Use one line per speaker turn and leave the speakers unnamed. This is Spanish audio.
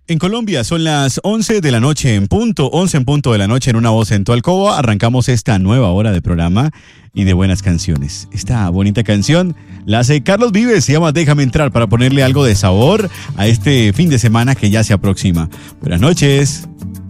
En Colombia son las 11 de la noche en punto, 11 en punto de la noche en Una Voz en tu Alcoba. Arrancamos esta nueva hora de programa y de buenas canciones. Esta bonita canción la hace Carlos Vives, se llama Déjame Entrar, para ponerle algo de sabor a este fin de semana que ya se aproxima. Buenas noches.